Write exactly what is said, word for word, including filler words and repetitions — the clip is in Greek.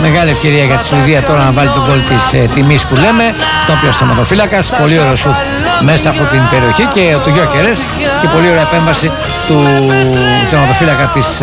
Μεγάλη ευκαιρία για τη Σουηδία τώρα να βάλει τον γκολ της ε, τιμής που λέμε. Τον οποίο θεματοφύλακας, πολύ ωραίο σουτ μέσα από την περιοχή και του Γιόκερες και πολύ ωραία επέμβαση του θεματοφύλακα της